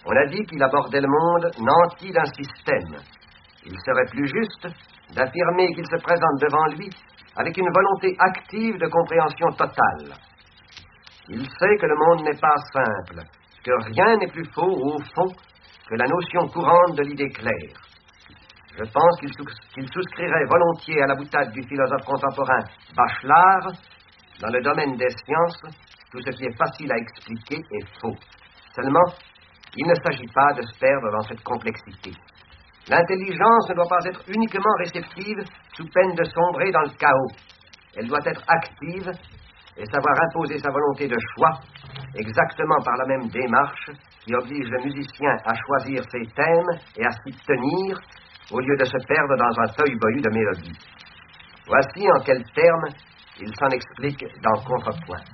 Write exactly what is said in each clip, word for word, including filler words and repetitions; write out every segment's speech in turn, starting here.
On a dit qu'il abordait le monde nanti d'un système. Il serait plus juste d'affirmer qu'il se présente devant lui avec une volonté active de compréhension totale. Il sait que le monde n'est pas simple, que rien n'est plus faux, au fond, que la notion courante de l'idée claire. Je pense qu'il sous- qu'il souscrirait volontiers à la boutade du philosophe contemporain Bachelard. Dans le domaine des sciences, tout ce qui est facile à expliquer est faux. Seulement, il ne s'agit pas de se perdre dans cette complexité. L'intelligence ne doit pas être uniquement réceptive sous peine de sombrer dans le chaos. Elle doit être active et savoir imposer sa volonté de choix, exactement par la même démarche qui oblige le musicien à choisir ses thèmes et à s'y tenir, au lieu de se perdre dans un tohu-bohu de mélodies. Voici en quels termes il s'en explique dans Contrepoint.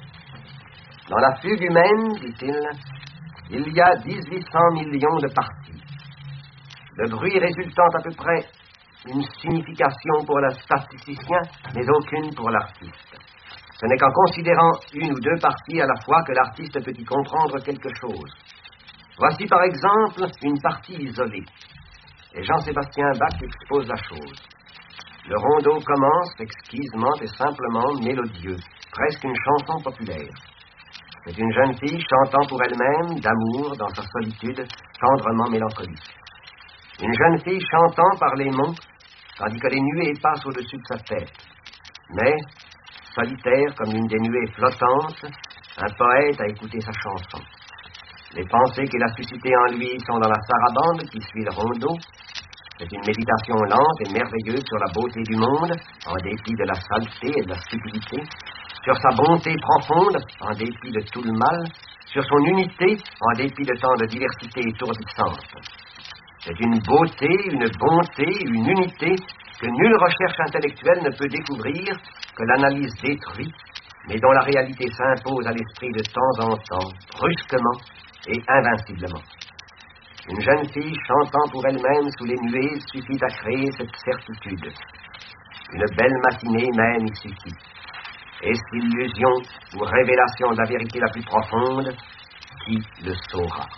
Dans la fugue humaine, dit-il, il y a dix-huit cents millions de parties. Le bruit résultant à peu près une signification pour le statisticien, mais aucune pour l'artiste. Ce n'est qu'en considérant une ou deux parties à la fois que l'artiste peut y comprendre quelque chose. Voici par exemple une partie isolée. Et Jean-Sébastien Bach expose la chose. Le rondeau commence exquisement et simplement mélodieux, presque une chanson populaire. C'est une jeune fille chantant pour elle-même, d'amour, dans sa solitude, tendrement mélancolique. Une jeune fille chantant par les monts, tandis que les nuées passent au-dessus de sa tête. Mais, solitaire comme une des nuées flottantes, un poète a écouté sa chanson. Les pensées qu'il a suscitées en lui sont dans la sarabande qui suit le rondeau. C'est une méditation lente et merveilleuse sur la beauté du monde, en dépit de la saleté et de la stupidité, sur sa bonté profonde, en dépit de tout le mal, sur son unité, en dépit de tant de diversité étourdissante. C'est une beauté, une bonté, une unité que nulle recherche intellectuelle ne peut découvrir, que l'analyse détruit, mais dont la réalité s'impose à l'esprit de temps en temps, brusquement et invinciblement. Une jeune fille chantant pour elle-même sous les nuées suffit à créer cette certitude. Une belle matinée même y suffit. Est-ce illusion ou révélation de la vérité la plus profonde? Qui le saura?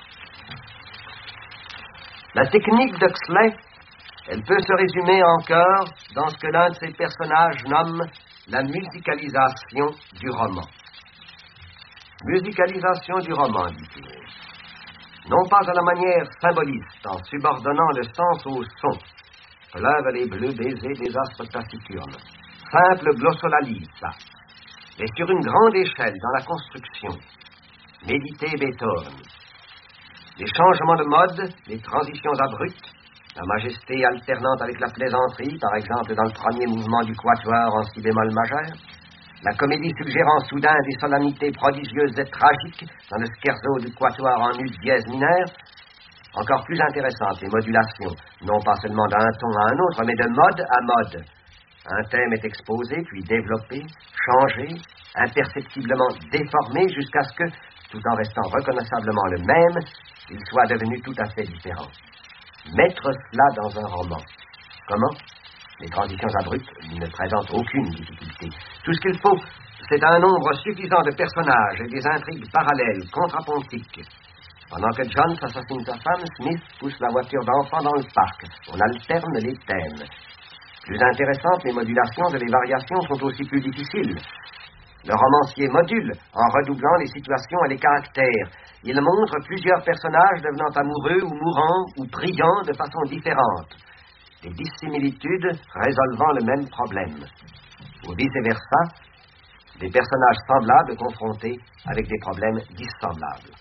La technique d'Huxley, elle peut se résumer encore dans ce que l'un de ses personnages nomme la musicalisation du roman. Musicalisation du roman, dit-il. Non pas à la manière symboliste, en subordonnant le sens au son. Pleuvent les bleus baisers des astres taciturnes. Simple glossolalie, ça. Et sur une grande échelle dans la construction. Méditer Beethoven. Les changements de mode, les transitions abruptes, la majesté alternante avec la plaisanterie, par exemple dans le premier mouvement du quatuor en si bémol majeur, la comédie suggérant soudain des solennités prodigieuses et tragiques dans le scherzo du quatuor en ut dièse mineur, encore plus intéressantes, les modulations, non pas seulement d'un ton à un autre, mais de mode à mode. Un thème est exposé, puis développé, changé, imperceptiblement déformé, jusqu'à ce que, tout en restant reconnaissablement le même, il soit devenu tout à fait différent. Mettre cela dans un roman. Comment? Les transitions abruptes ne présentent aucune difficulté. Tout ce qu'il faut, c'est un nombre suffisant de personnages et des intrigues parallèles, contrapontiques. Pendant que John assassine sa femme, Smith pousse la voiture d'enfant dans le parc. On alterne les thèmes. Plus intéressantes, les modulations et les variations sont aussi plus difficiles. Le romancier module en redoublant les situations et les caractères. Il montre plusieurs personnages devenant amoureux ou mourants ou brillants de façon différente. Des dissimilitudes résolvant le même problème. Ou vice-versa, des personnages semblables confrontés avec des problèmes dissemblables.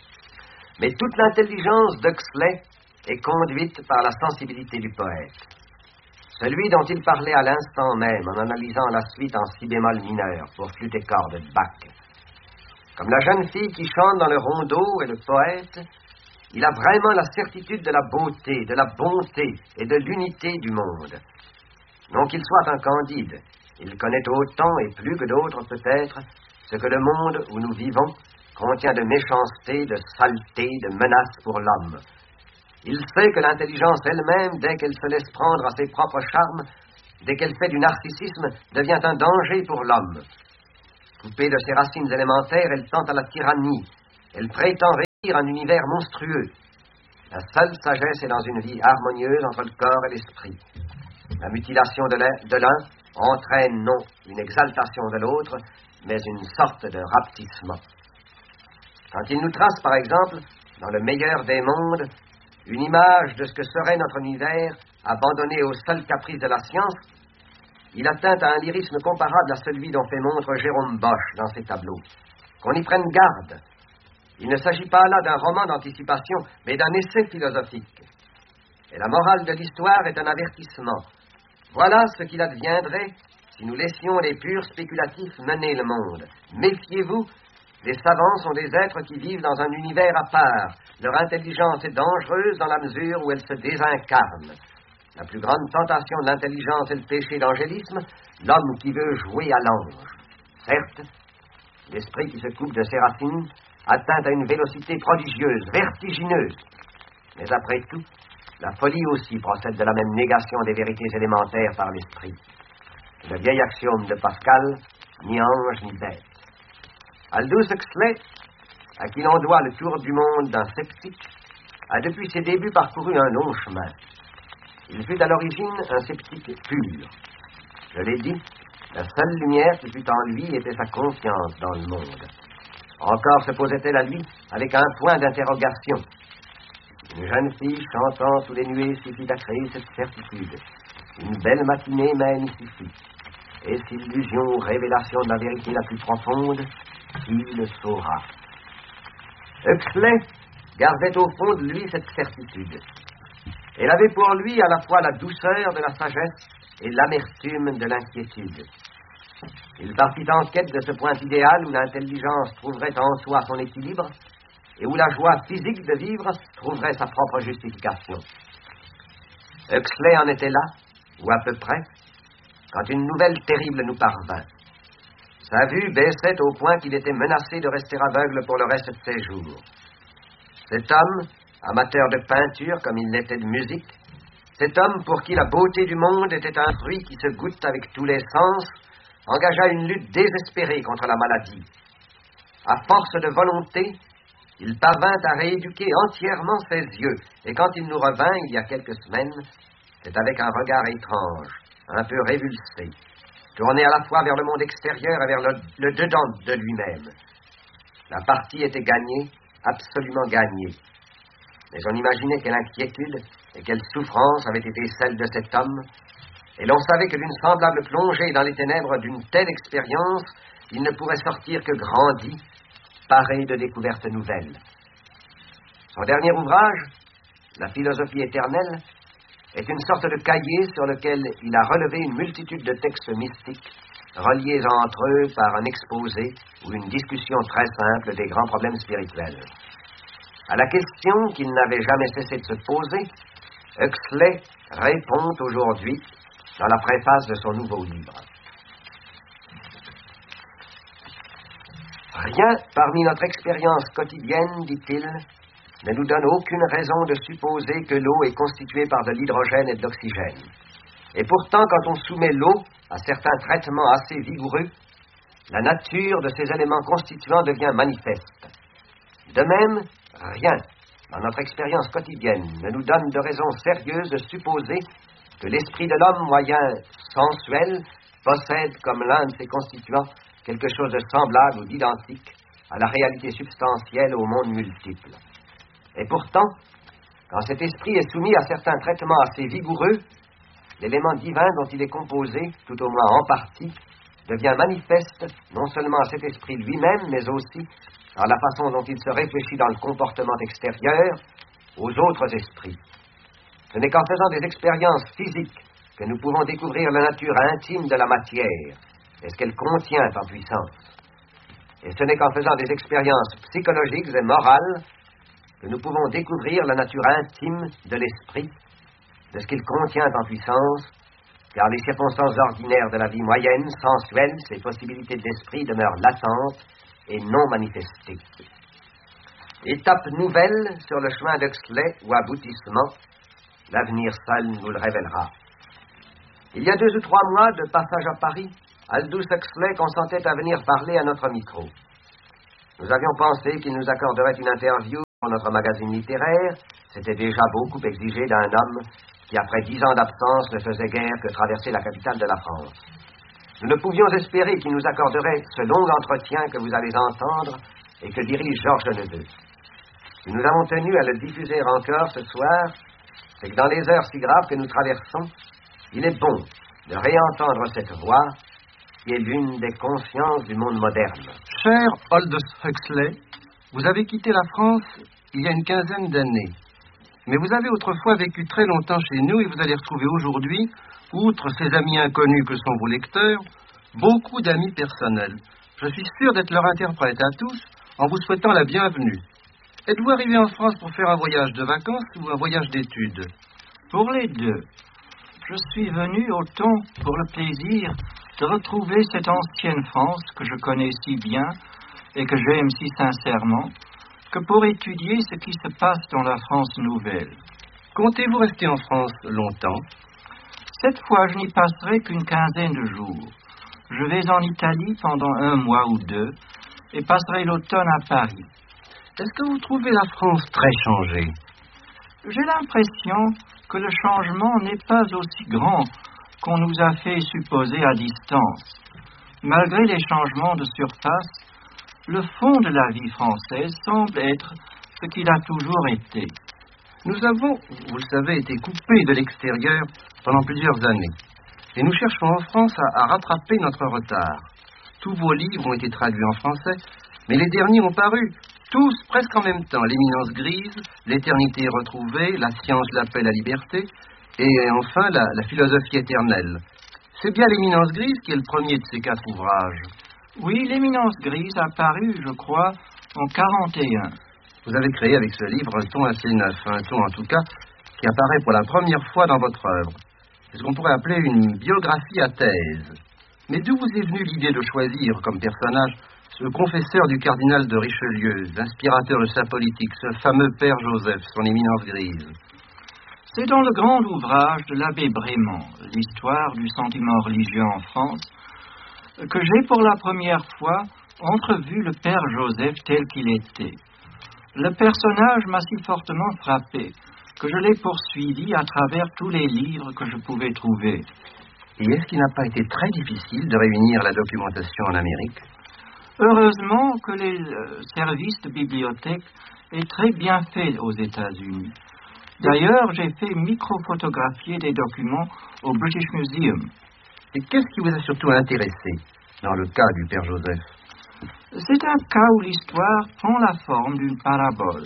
Mais toute l'intelligence d'Huxley est conduite par la sensibilité du poète. Celui dont il parlait à l'instant même en analysant la suite en si bémol mineur pour flûte et corde de Bach. Comme la jeune fille qui chante dans le rondeau et le poète, il a vraiment la certitude de la beauté, de la bonté et de l'unité du monde. Non qu'il soit un candide, il connaît autant et plus que d'autres peut-être ce que le monde où nous vivons contient de méchanceté, de saleté, de menaces pour l'homme. Il sait que l'intelligence elle-même, dès qu'elle se laisse prendre à ses propres charmes, dès qu'elle fait du narcissisme, devient un danger pour l'homme. Coupée de ses racines élémentaires, elle tend à la tyrannie. Elle prétend un univers monstrueux. La seule sagesse est dans une vie harmonieuse entre le corps et l'esprit. La mutilation de l'un entraîne non une exaltation de l'autre, mais une sorte de rapetissement. Quand il nous trace, par exemple, dans le meilleur des mondes, une image de ce que serait notre univers abandonné aux seuls caprices de la science, il atteint à un lyrisme comparable à celui dont fait montre Jérôme Bosch dans ses tableaux. Qu'on y prenne garde. Il ne s'agit pas là d'un roman d'anticipation, mais d'un essai philosophique. Et la morale de l'histoire est un avertissement. Voilà ce qu'il adviendrait si nous laissions les purs spéculatifs mener le monde. Méfiez-vous, les savants sont des êtres qui vivent dans un univers à part. Leur intelligence est dangereuse dans la mesure où elle se désincarne. La plus grande tentation de l'intelligence est le péché d'angélisme, l'homme qui veut jouer à l'ange. Certes, l'esprit qui se coupe de ses racines atteint à une vélocité prodigieuse, vertigineuse. Mais après tout, la folie aussi procède de la même négation des vérités élémentaires par l'esprit. Le vieil axiome de Pascal, ni ange ni bête. Aldous Huxley, à qui l'on doit le tour du monde d'un sceptique, a depuis ses débuts parcouru un long chemin. Il fut à l'origine un sceptique pur. Je l'ai dit, la seule lumière qui fut en lui était sa confiance dans le monde. Encore se posait-elle à lui avec un point d'interrogation. Une jeune fille chantant sous les nuées suffit à créer cette certitude. Une belle matinée même y suffit. Est-ce illusion ou révélation de la vérité la plus profonde? Qui le saura? Huxley gardait au fond de lui cette certitude. Elle avait pour lui à la fois la douceur de la sagesse et l'amertume de l'inquiétude. Il partit en quête de ce point idéal où l'intelligence trouverait en soi son équilibre et où la joie physique de vivre trouverait sa propre justification. Huxley en était là, ou à peu près, quand une nouvelle terrible nous parvint. Sa vue baissait au point qu'il était menacé de rester aveugle pour le reste de ses jours. Cet homme, amateur de peinture comme il l'était de musique, cet homme pour qui la beauté du monde était un fruit qui se goûte avec tous les sens, engagea une lutte désespérée contre la maladie. À force de volonté, il parvint à rééduquer entièrement ses yeux, et quand il nous revint il y a quelques semaines, c'est avec un regard étrange, un peu révulsé, tourné à la fois vers le monde extérieur et vers le, le dedans de lui-même. La partie était gagnée, absolument gagnée. Mais on imaginait quelle inquiétude et quelle souffrance avait été celle de cet homme, et l'on savait que d'une semblable plongée dans les ténèbres d'une telle expérience, il ne pourrait sortir que grandi, paré de découvertes nouvelles. Son dernier ouvrage, La philosophie éternelle, est une sorte de cahier sur lequel il a relevé une multitude de textes mystiques, reliés entre eux par un exposé ou une discussion très simple des grands problèmes spirituels. À la question qu'il n'avait jamais cessé de se poser, Huxley répond aujourd'hui dans la préface de son nouveau livre. Rien parmi notre expérience quotidienne, dit-il, ne nous donne aucune raison de supposer que l'eau est constituée par de l'hydrogène et de l'oxygène. Et pourtant, quand on soumet l'eau à certains traitements assez vigoureux, la nature de ces éléments constituants devient manifeste. De même, rien dans notre expérience quotidienne ne nous donne de raison sérieuse de supposer que l'esprit de l'homme moyen sensuel possède comme l'un de ses constituants quelque chose de semblable ou d'identique à la réalité substantielle au monde multiple. Et pourtant, quand cet esprit est soumis à certains traitements assez vigoureux, l'élément divin dont il est composé, tout au moins en partie, devient manifeste non seulement à cet esprit lui-même, mais aussi dans la façon dont il se réfléchit dans le comportement extérieur aux autres esprits. Ce n'est qu'en faisant des expériences physiques que nous pouvons découvrir la nature intime de la matière et ce qu'elle contient en puissance. Et ce n'est qu'en faisant des expériences psychologiques et morales que nous pouvons découvrir la nature intime de l'esprit, de ce qu'il contient en puissance, car les circonstances ordinaires de la vie moyenne, sensuelle, ces possibilités de l'esprit demeurent latentes et non manifestées. Étape nouvelle sur le chemin d'Huxley ou aboutissement, l'avenir seul nous le révélera. Il y a deux ou trois mois, de passage à Paris, Aldous Huxley consentait à venir parler à notre micro. Nous avions pensé qu'il nous accorderait une interview Pour notre magazine littéraire, c'était déjà beaucoup exigé d'un homme qui, après dix ans d'absence, ne faisait guère que traverser la capitale de la France. Nous ne pouvions espérer qu'il nous accorderait ce long entretien que vous allez entendre et que dirige Georges Neveu. Si nous avons tenu à le diffuser encore ce soir, c'est que dans les heures si graves que nous traversons, il est bon de réentendre cette voix qui est l'une des consciences du monde moderne. Cher Aldous Huxley, vous avez quitté la France il y a une quinzaine d'années. Mais vous avez autrefois vécu très longtemps chez nous et vous allez retrouver aujourd'hui, outre ces amis inconnus que sont vos lecteurs, beaucoup d'amis personnels. Je suis sûr d'être leur interprète à tous en vous souhaitant la bienvenue. Êtes-vous arrivé en France pour faire un voyage de vacances ou un voyage d'études? Pour les deux. Je suis venu autant pour le plaisir de retrouver cette ancienne France que je connais si bien et que j'aime si sincèrement, que pour étudier ce qui se passe dans la France nouvelle. Comptez-vous rester en France longtemps? Cette fois, je n'y passerai qu'une quinzaine de jours. Je vais en Italie pendant un mois ou deux et passerai l'automne à Paris. Est-ce que vous trouvez la France très changée? J'ai l'impression que le changement n'est pas aussi grand qu'on nous a fait supposer à distance. Malgré les changements de surface, le fond de la vie française semble être ce qu'il a toujours été. Nous avons, vous le savez, été coupés de l'extérieur pendant plusieurs années. Et nous cherchons en France à, à rattraper notre retard. Tous vos livres ont été traduits en français, mais les derniers ont paru tous presque en même temps. L'éminence grise, l'éternité retrouvée, la science l'appelle à liberté, et enfin la, la philosophie éternelle. C'est bien l'éminence grise qui est le premier de ces quatre ouvrages. Oui, l'éminence grise a paru, je crois, en quarante et un. Vous avez créé avec ce livre un ton assez neuf, un ton en tout cas qui apparaît pour la première fois dans votre œuvre. C'est ce qu'on pourrait appeler une biographie à thèse. Mais d'où vous est venue l'idée de choisir comme personnage ce confesseur du cardinal de Richelieu, l'inspirateur de sa politique, ce fameux Père Joseph, son éminence grise? C'est dans le grand ouvrage de l'abbé Brémond, l'histoire du sentiment religieux en France, que j'ai pour la première fois entrevu le Père Joseph tel qu'il était. Le personnage m'a si fortement frappé que je l'ai poursuivi à travers tous les livres que je pouvais trouver. Et est-ce qu'il n'a pas été très difficile de réunir la documentation en Amérique? Heureusement que les euh, services de bibliothèque est très bien fait aux États-Unis. D'ailleurs, j'ai fait microphotographier des documents au British Museum. Et qu'est-ce qui vous a surtout intéressé dans le cas du Père Joseph? C'est un cas où l'histoire prend la forme d'une parabole.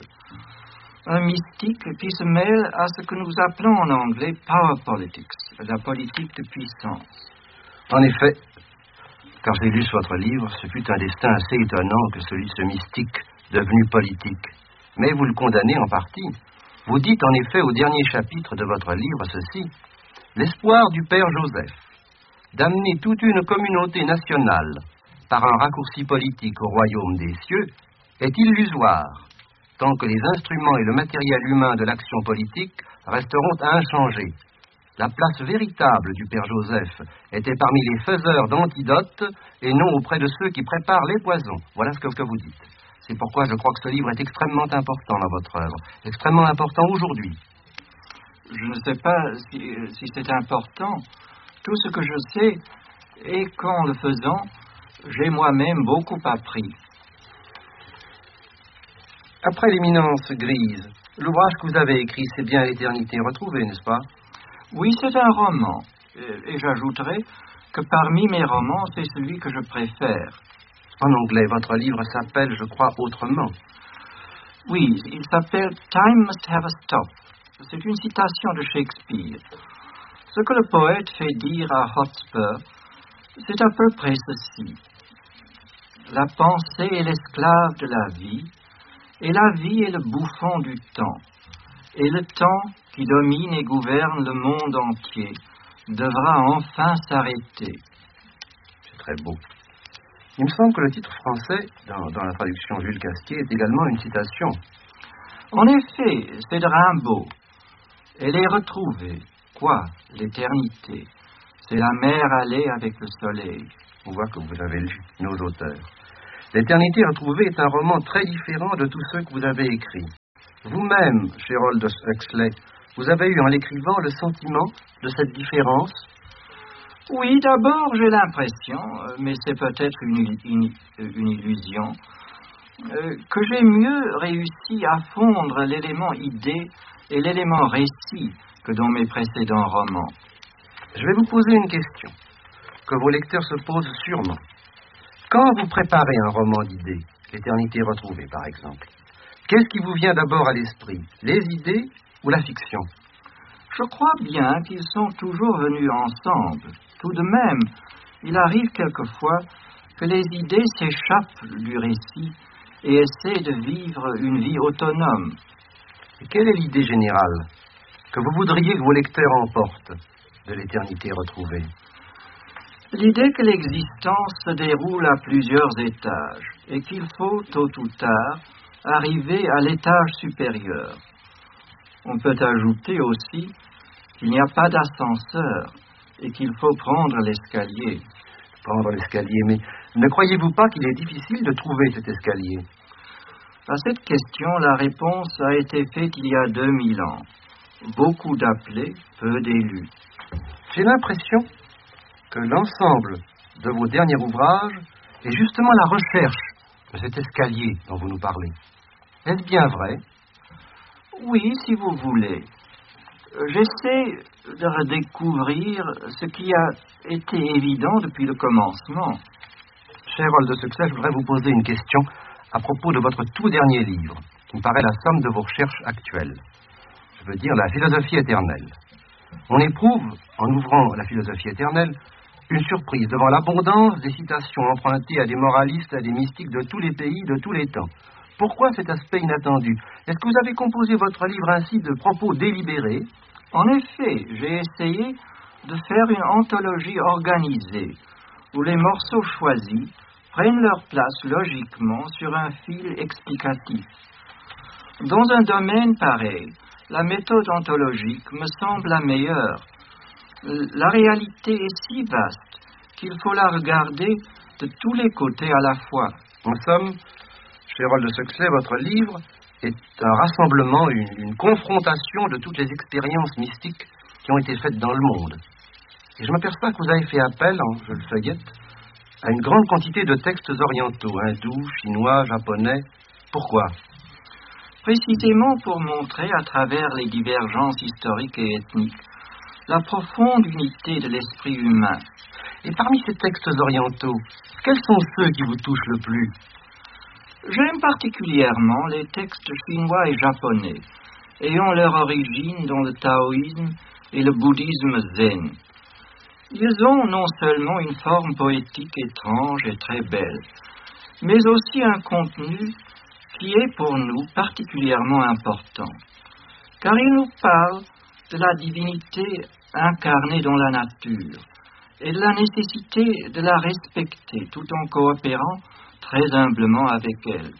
Un mystique qui se mêle à ce que nous appelons en anglais power politics, la politique de puissance. En effet, quand j'ai lu votre livre, ce fut un destin assez étonnant que celui de ce mystique devenu politique. Mais vous le condamnez en partie. Vous dites en effet au dernier chapitre de votre livre ceci: l'espoir du Père Joseph d'amener toute une communauté nationale par un raccourci politique au royaume des cieux est illusoire, tant que les instruments et le matériel humain de l'action politique resteront inchangés. La place véritable du Père Joseph était parmi les faiseurs d'antidotes et non auprès de ceux qui préparent les poisons. Voilà ce que, que vous dites. C'est pourquoi je crois que ce livre est extrêmement important dans votre œuvre, extrêmement important aujourd'hui. Je ne sais pas si, si c'est important. Tout ce que je sais est qu'en le faisant, j'ai moi-même beaucoup appris. Après l'éminence grise, l'ouvrage que vous avez écrit, c'est bien l'éternité retrouvée, n'est-ce pas? Oui, c'est un roman. Et, et j'ajouterai que parmi mes romans, c'est celui que je préfère. En anglais, votre livre s'appelle, je crois, autrement. Oui, il s'appelle Time Must Have a Stop. C'est une citation de Shakespeare. Ce que le poète fait dire à Hotspur, c'est à peu près ceci. La pensée est l'esclave de la vie, et la vie est le bouffon du temps. Et le temps, qui domine et gouverne le monde entier, devra enfin s'arrêter. C'est très beau. Il me semble que le titre français, dans, dans la traduction Jules Casquier, est également une citation. En effet, c'est de Rimbaud. Elle est retrouvée. Quoi? L'éternité. C'est la mer allée avec le soleil. On voit que vous avez lu nos auteurs. L'éternité retrouvée est un roman très différent de tous ceux que vous avez écrits. Vous-même, cher Aldous Huxley, vous avez eu en l'écrivant le sentiment de cette différence? Oui, d'abord j'ai l'impression, mais c'est peut-être une, une, une illusion, euh, que j'ai mieux réussi à fondre l'élément idée et l'élément récit que dans mes précédents romans. Je vais vous poser une question que vos lecteurs se posent sûrement. Quand vous préparez un roman d'idées, L'éternité retrouvée par exemple, qu'est-ce qui vous vient d'abord à l'esprit, les idées ou la fiction? Je crois bien qu'ils sont toujours venus ensemble. Tout de même, il arrive quelquefois que les idées s'échappent du récit et essaient de vivre une vie autonome. Et quelle est l'idée générale que vous voudriez que vos lecteurs emportent de l'éternité retrouvée? L'idée que l'existence se déroule à plusieurs étages et qu'il faut, tôt ou tard, arriver à l'étage supérieur. On peut ajouter aussi qu'il n'y a pas d'ascenseur et qu'il faut prendre l'escalier. Prendre l'escalier, mais ne croyez-vous pas qu'il est difficile de trouver cet escalier? À cette question, la réponse a été faite il y a deux mille ans. Beaucoup d'appelés, peu d'élus. J'ai l'impression que l'ensemble de vos derniers ouvrages est justement la recherche de cet escalier dont vous nous parlez. Est-ce bien vrai? Oui, si vous voulez. J'essaie de redécouvrir ce qui a été évident depuis le commencement. Cher Aldous Huxley, je voudrais vous poser une question à propos de votre tout dernier livre, qui me paraît la somme de vos recherches actuelles. Je veux dire la philosophie éternelle. On éprouve, en ouvrant la philosophie éternelle, une surprise devant l'abondance des citations empruntées à des moralistes, à des mystiques de tous les pays, de tous les temps. Pourquoi cet aspect inattendu? Est-ce que vous avez composé votre livre ainsi de propos délibérés? En effet, j'ai essayé de faire une anthologie organisée, où les morceaux choisis prennent leur place logiquement sur un fil explicatif. Dans un domaine pareil, la méthode anthologique me semble la meilleure. La réalité est si vaste qu'il faut la regarder de tous les côtés à la fois. En somme, cher Aldous Huxley, votre livre est un rassemblement, une, une confrontation de toutes les expériences mystiques qui ont été faites dans le monde. Et je m'aperçois que vous avez fait appel, hein, je le feuillette, à une grande quantité de textes orientaux, hindous, chinois, japonais. Pourquoi? Précisément pour montrer à travers les divergences historiques et ethniques la profonde unité de l'esprit humain. Et parmi ces textes orientaux, quels sont ceux qui vous touchent le plus? J'aime particulièrement les textes chinois et japonais, ayant leur origine dans le taoïsme et le bouddhisme zen. Ils ont non seulement une forme poétique étrange et très belle, mais aussi un contenu qui est pour nous particulièrement important, car ils nous parlent de la divinité incarnée dans la nature et de la nécessité de la respecter tout en coopérant très humblement avec elle.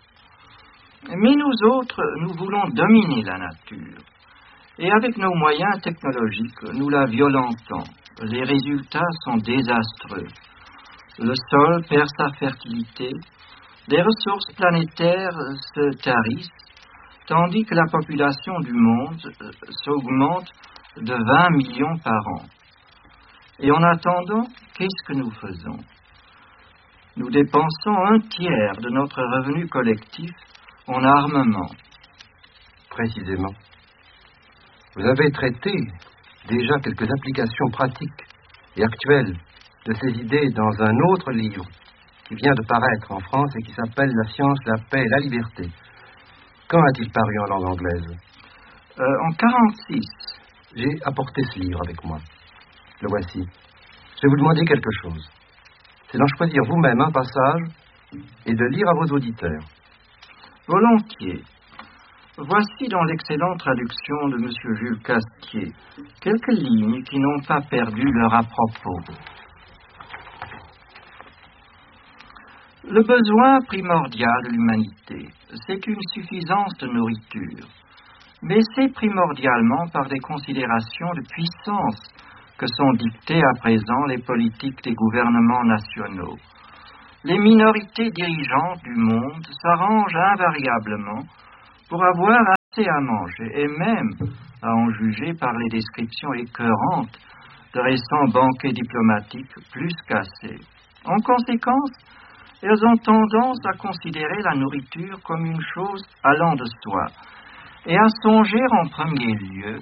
Mais nous autres, nous voulons dominer la nature et avec nos moyens technologiques, nous la violentons. Les résultats sont désastreux. Le sol perd sa fertilité, les ressources planétaires se tarissent, tandis que la population du monde s'augmente de vingt millions par an. Et en attendant, qu'est-ce que nous faisons? Nous dépensons un tiers de notre revenu collectif en armement. Précisément. Vous avez traité déjà quelques applications pratiques et actuelles de ces idées dans un autre livre qui vient de paraître en France et qui s'appelle « La science, la paix et la liberté ». Quand a-t-il paru en langue anglaise? euh, En quarante-six. J'ai apporté ce livre avec moi. Le voici. Je vais vous demander quelque chose. C'est d'en choisir vous-même un passage et de lire à vos auditeurs. Volontiers. Voici dans l'excellente traduction de M. Jules Castier quelques lignes qui n'ont pas perdu leur à-propos. Le besoin primordial de l'humanité, c'est une suffisance de nourriture, mais c'est primordialement par des considérations de puissance que sont dictées à présent les politiques des gouvernements nationaux. Les minorités dirigeantes du monde s'arrangent invariablement pour avoir assez à manger, et même, à en juger par les descriptions écœurantes de récents banquets diplomatiques, plus qu'assez. En conséquence, elles ont tendance à considérer la nourriture comme une chose allant de soi, et à songer en premier lieu,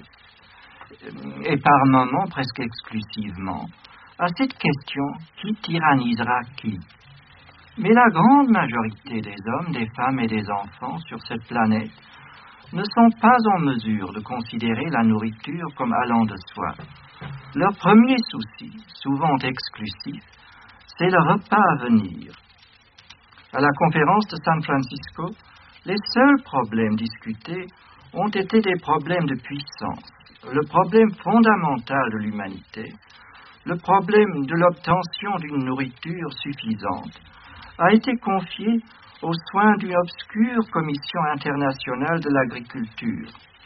et par moments presque exclusivement, à cette question: qui tyrannisera qui? Mais la grande majorité des hommes, des femmes et des enfants sur cette planète ne sont pas en mesure de considérer la nourriture comme allant de soi. Leur premier souci, souvent exclusif, c'est le repas à venir. À la conférence de San Francisco, les seuls problèmes discutés ont été des problèmes de puissance. Le problème fondamental de l'humanité, le problème de l'obtention d'une nourriture suffisante, a été confié aux soins d'une obscure commission internationale de l'agriculture.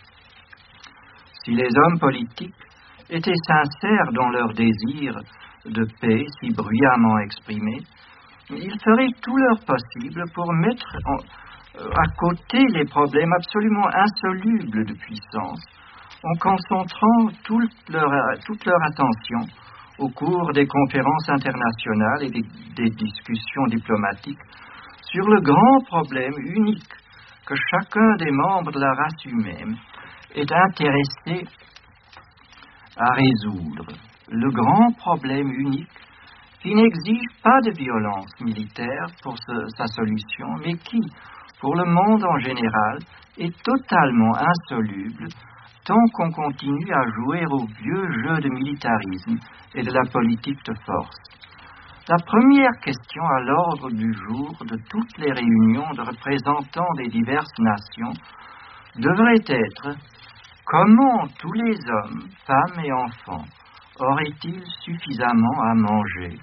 Si les hommes politiques étaient sincères dans leur désir de paix si bruyamment exprimé, ils feraient tout leur possible pour mettre en, à côté les problèmes absolument insolubles de puissance, en concentrant toute leur, toute leur attention au cours des conférences internationales et des, des discussions diplomatiques sur le grand problème unique que chacun des membres de la race humaine est intéressé à résoudre. Le grand problème unique qui n'exige pas de violence militaire pour ce, sa solution, mais qui, pour le monde en général, est totalement insoluble tant qu'on continue à jouer au vieux jeu de militarisme et de la politique de force. La première question à l'ordre du jour de toutes les réunions de représentants des diverses nations devrait être: comment tous les hommes, femmes et enfants auraient-ils suffisamment à manger?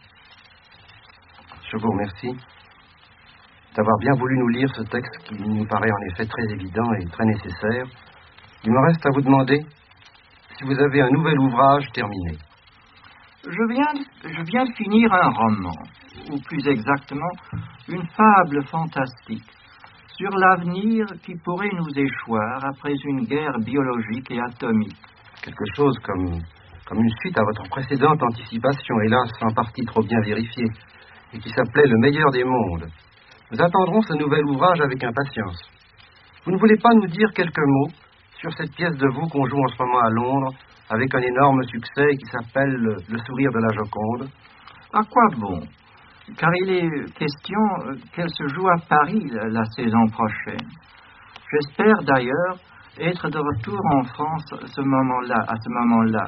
Je vous remercie d'avoir bien voulu nous lire ce texte qui nous paraît en effet très évident et très nécessaire. Il me reste à vous demander si vous avez un nouvel ouvrage terminé. Je viens, de, je viens de finir un roman, ou plus exactement, une fable fantastique sur l'avenir qui pourrait nous échoir après une guerre biologique et atomique. Quelque chose comme, comme une suite à votre précédente anticipation, hélas en partie trop bien vérifiée, et qui s'appelait Le meilleur des mondes. Nous attendrons ce nouvel ouvrage avec impatience. Vous ne voulez pas nous dire quelques mots sur cette pièce de vous qu'on joue en ce moment à Londres, avec un énorme succès qui s'appelle Le sourire de la Joconde? À quoi bon? Car il est question qu'elle se joue à Paris la, la saison prochaine. J'espère d'ailleurs être de retour en France ce moment-là, à ce moment-là.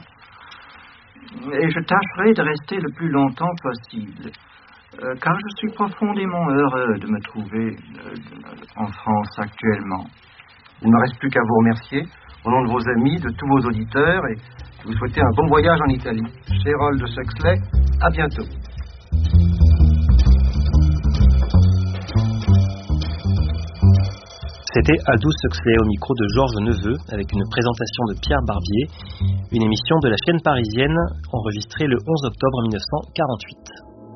Et je tâcherai de rester le plus longtemps possible, euh, car je suis profondément heureux de me trouver euh, en France actuellement. Il ne me reste plus qu'à vous remercier, au nom de vos amis, de tous vos auditeurs, et de vous souhaiter un bon voyage en Italie. Cher Aldous Huxley, à bientôt. C'était Aldous Huxley au micro de Georges Neveu, avec une présentation de Pierre Barbier, une émission de la chaîne parisienne enregistrée le onze octobre mille neuf cent quarante-huit.